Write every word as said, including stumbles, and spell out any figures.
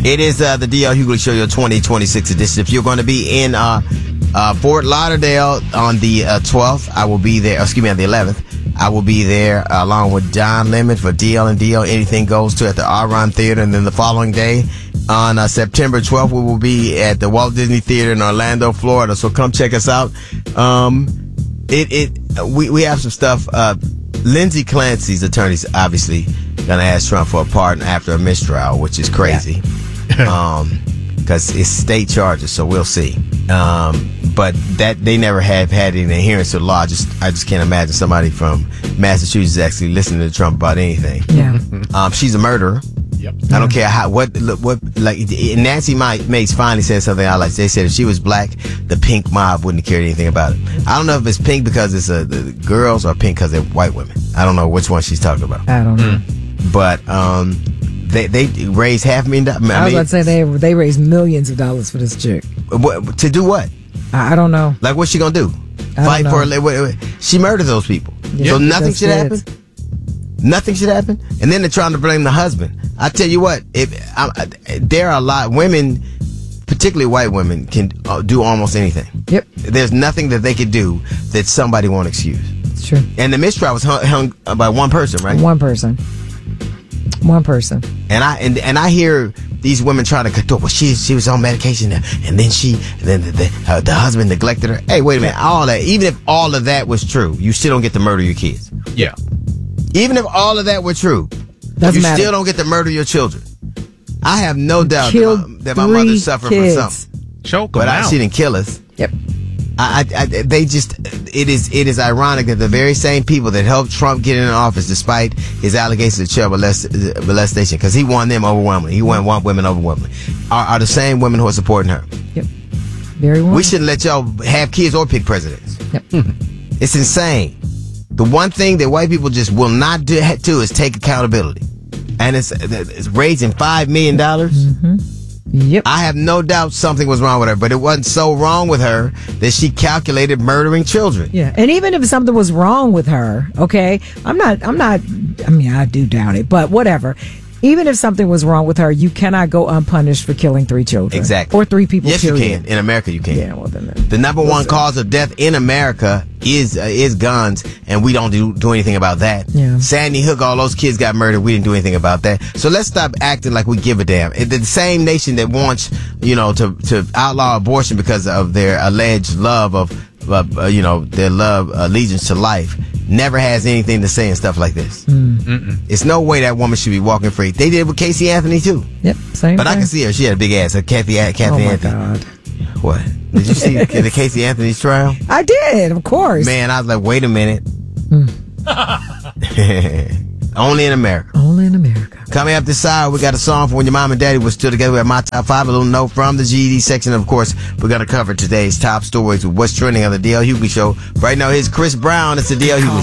It is uh, the D L Hughley Show, your twenty twenty-six edition. If you're going to be in uh, uh, Fort Lauderdale on the uh, twelfth, I will be there. Excuse me, on the eleventh. I will be there uh, along with John Lemon for D L and D L Anything Goes to at the Aron Theater. And then the following day, on uh, September twelfth, we will be at the Walt Disney Theater in Orlando, Florida. So come check us out. Um, it it we we have some stuff. Uh, Lindsey Clancy's attorneys obviously gonna ask Trump for a pardon after a mistrial, which is crazy. Yeah. um, because it's state charges, so we'll see. Um, but that they never have had any adherence to the law. I just I just can't imagine somebody from Massachusetts actually listening to Trump about anything. Yeah. Um, she's a murderer. Yep. I don't care how what what like Nancy Mace finally said something I like. They said if she was black, the pink mob wouldn't have cared anything about it. I don't know if it's pink because it's a, the girls or pink because they're white women. I don't know which one she's talking about. I don't know. But um, they they raised half a million dollars. I, I was about to say they they raised millions of dollars for this chick. What, to do what? I, I don't know. Like what's she gonna do? I Fight don't for know. her? Wait, wait. She murdered those people. Yeah, So nothing that's should it. happen. Nothing should happen, and then they're trying to blame the husband. I tell you what, if I, I, there are a lot women, particularly white women, can uh, do almost anything. Yep. There's nothing that they could do that somebody won't excuse. It's true. And the mistrial was hung, hung by one person, right? One person. One person. And I and and I hear these women trying to control. Well, she she was on medication, and then she, and then the the, uh, the husband neglected her. Hey, wait a minute. All that, even if all of that was true, you still don't get to murder your kids. Yeah. Even if all of that were true, Doesn't you matter. still don't get to murder your children. I have no doubt that Killed my, that my three mother suffered kids. from something, Choke but them I, out. she didn't kill us. Yep. I, I, I, they just, it is, it is ironic that the very same people that helped Trump get in office, despite his allegations of child molest, molestation, because he won them overwhelmingly, he won one women overwhelmingly, are, are the same women who are supporting her. Yep. Very well. We shouldn't let y'all have kids or pick presidents. Yep. It's insane. The one thing that white people just will not do, do is take accountability, and it's, it's raising five million dollars. Mm-hmm. Yep. I have no doubt something was wrong with her, but it wasn't so wrong with her that she calculated murdering children. Yeah, and even if something was wrong with her, okay, I'm not, I'm not, I mean, I do doubt it, but whatever. Even if something was wrong with her, you cannot go unpunished for killing three children. Exactly. Or three people, Yes, period. you can. In America, you can. Yeah, well, then. The number one Listen. cause of death in America is uh, is guns, and we don't do, do anything about that. Yeah. Sandy Hook, all those kids got murdered. We didn't do anything about that. So let's stop acting like we give a damn. It, the same nation that wants, you know, to to outlaw abortion because of their alleged love of, of uh, you know, their love allegiance to life, never has anything to say and stuff like this. Mm. It's no way that woman should be walking free. They did it with Casey Anthony too. Yep, same But thing. I can see her. She had a big ass. Uh, Kathy, uh, Kathy Oh, my Anthony. God. What? Did you see the Casey Anthony's trial? I did, of course. Man, I was like, wait a minute. Only in America. Only in America. Coming up this side, we got a song for when your mom and daddy were still together. We have my top five, a little note from the G E D section. Of course, we're going to cover today's top stories with what's trending on the D L Hughley Show. Right now, here's Chris Brown. It's the D L Hughley Show.